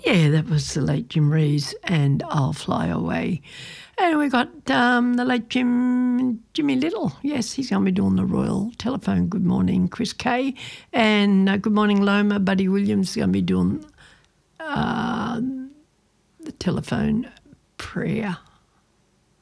Yeah, that was the late Jim Reeves and I'll Fly Away. And we got the late Jimmy Little. Yes, he's going to be doing the Royal Telephone. Good morning, Chris Kay. And good morning, Loma. Buddy Williams is going to be doing the telephone prayer.